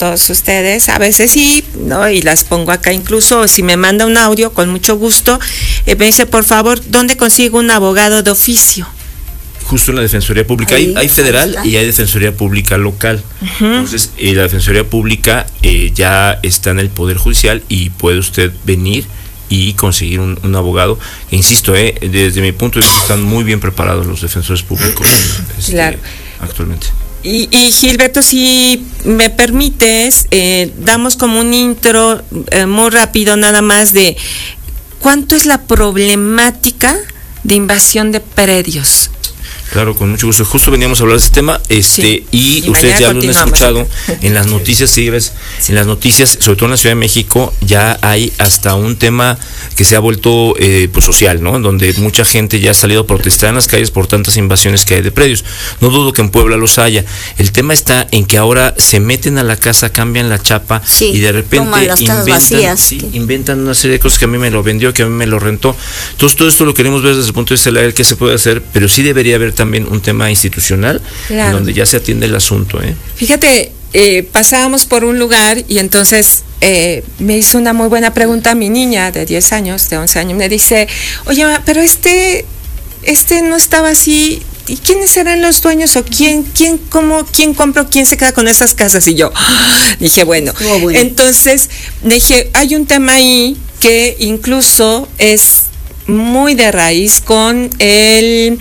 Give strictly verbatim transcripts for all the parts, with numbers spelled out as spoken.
todos ustedes, a veces sí, ¿no? Y las pongo acá incluso, si me manda un audio, con mucho gusto, eh, me dice, por favor, ¿dónde consigo un abogado de oficio? Justo en la Defensoría Pública. Ahí, hay, hay federal y hay Defensoría Pública local. Uh-huh. Entonces, eh, la Defensoría Pública eh, ya está en el Poder Judicial y puede usted venir y conseguir un, un abogado. E insisto, eh, desde mi punto de vista están muy bien preparados los defensores públicos este, claro. actualmente. Y, y Gilberto, si me permites, eh, damos como un intro eh, muy rápido nada más de cuánto es la problemática de invasión de predios. Claro, con mucho gusto. Justo veníamos a hablar de este tema, este, sí. y, y ustedes ya lo han escuchado en las noticias, sí, en las noticias, sobre todo en la Ciudad de México, ya hay hasta un tema que se ha vuelto eh, pues social, ¿no? Donde mucha gente ya ha salido a protestar en las calles por tantas invasiones que hay de predios. No dudo que en Puebla los haya. El tema está en que ahora se meten a la casa, cambian la chapa sí, y de repente inventan, sí, inventan una serie de cosas que a mí me lo vendió, que a mí me lo rentó. Entonces todo esto lo queremos ver desde el punto de vista legal, qué se puede hacer, pero sí debería haber también un tema institucional, claro, en donde ya se atiende el asunto. ¿eh? Fíjate, eh, pasábamos por un lugar y entonces eh, me hizo una muy buena pregunta mi niña de diez años, de once años, me dice, oye, pero este, este no estaba así, ¿y quiénes serán los dueños o quién, quién, cómo, quién compra o quién se queda con esas casas? Y yo dije, bueno, oh, bueno. entonces dije, hay un tema ahí que incluso es muy de raíz con el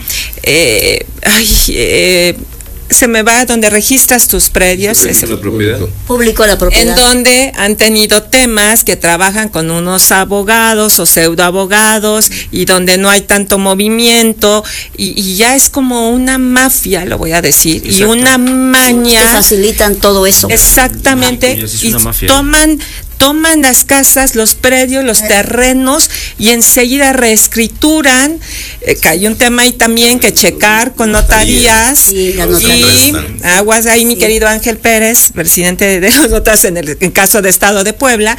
eh, ay, eh, se me va donde registras tus predios, ¿Público la propiedad? Público la propiedad, en donde han tenido temas que trabajan con unos abogados o pseudoabogados y donde no hay tanto movimiento y, y ya es como una mafia, lo voy a decir. Exacto. Y una maña que facilitan todo eso. Exactamente. Ah, y toman toman las casas, los predios, los terrenos y enseguida reescrituran, eh, que hay un tema ahí también que checar con notarías, sí, y aguas ahí mi sí. querido Ángel Pérez, presidente de los notas en el en caso de Estado de Puebla,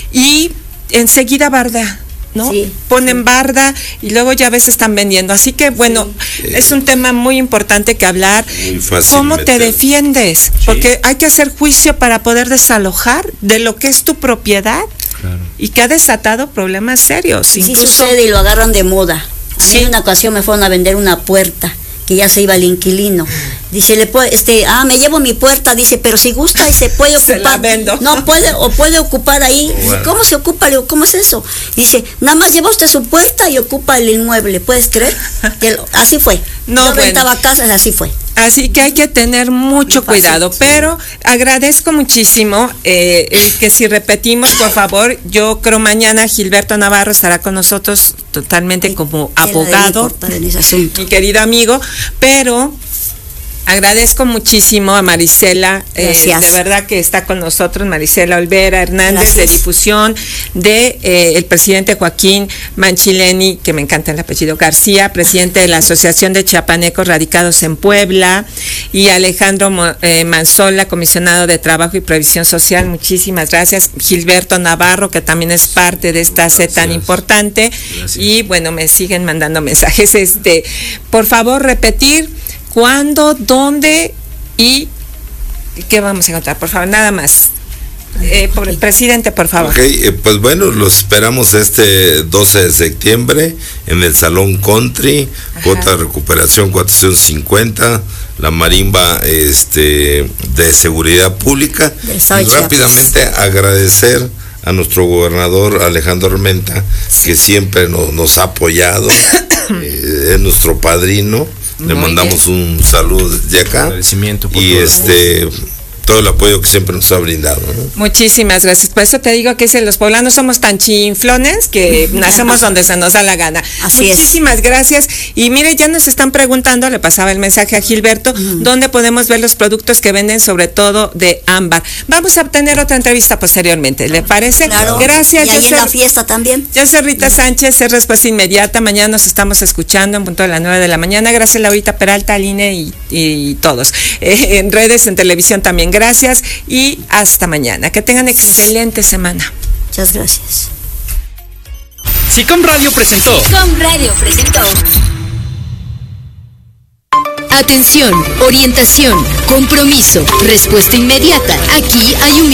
y enseguida barda, ¿no? Sí, ponen sí. barda y luego ya a veces están vendiendo. Así que bueno, sí. es un tema muy importante que hablar. Muy fácil ¿Cómo meter. te defiendes? Sí. Porque hay que hacer juicio para poder desalojar de lo que es tu propiedad. Claro. Y que ha desatado problemas serios. Sí, incluso sucede y lo agarran de moda. A mí sí. en una ocasión me fueron a vender una puerta que ya se iba el inquilino. Dice, le puede, este, ah, me llevo mi puerta, dice, pero si gusta y se puede ocupar. Se la vendo. No puede, o puede ocupar ahí. Bueno. Dice, ¿cómo se ocupa? Le digo, ¿cómo es eso? Dice, nada más lleva usted su puerta y ocupa el inmueble, ¿puedes creer? Él, así fue. No, Yo bueno. rentaba casas, así fue. Así que hay que tener mucho Muy cuidado, fácil, pero sí. agradezco muchísimo eh, que si repetimos, por favor, yo creo mañana Gilberto Navarro estará con nosotros totalmente Ay, como abogado, mi querido amigo, pero agradezco muchísimo a Marisela, eh, de verdad que está con nosotros, Marisela Olvera Hernández, Gracias. de difusión, de eh, el presidente Joaquín Manchileni, que me encanta el apellido García, presidente de la Asociación de Chiapanecos Radicados en Puebla, y Alejandro eh, Manzola, comisionado de Trabajo y Previsión Social, muchísimas gracias. Gilberto Navarro, que también es parte de esta C tan importante, gracias. Y bueno, me siguen mandando mensajes, este, por favor repetir cuándo, dónde y qué vamos a encontrar, por favor, nada más. Eh, por el presidente, por favor. Ok, eh, pues bueno, los esperamos este doce de septiembre en el Salón Country, cuota de recuperación cuatrocientos cincuenta, la marimba este de seguridad pública. Y rápidamente agradecer a nuestro gobernador Alejandro Armenta, que siempre nos, nos ha apoyado, eh, es nuestro padrino. Le Muy mandamos bien. un saludo desde acá Agradecimiento por y todo este todo el apoyo que siempre nos ha brindado, ¿no? Muchísimas gracias. Por eso te digo que si los poblanos somos tan chinflones que nacemos donde se nos da la gana. Así Muchísimas es. gracias. Y mire, ya nos están preguntando, le pasaba el mensaje a Gilberto, uh-huh. dónde podemos ver los productos que venden, sobre todo de ámbar. Vamos a tener otra entrevista posteriormente, ¿le parece? Claro. Gracias. Y ahí en la fiesta también. Yo soy Rita Sánchez, es Respuesta Inmediata. Mañana nos estamos escuchando en punto de las nueve de la mañana. Gracias, Laurita Peralta, Aline y, y todos. Eh, en redes, en televisión también. Gracias y hasta mañana. Que tengan excelente semana. Muchas gracias. SICOM Radio presentó. SICOM Radio presentó. Atención, orientación, compromiso, respuesta inmediata. Aquí hay un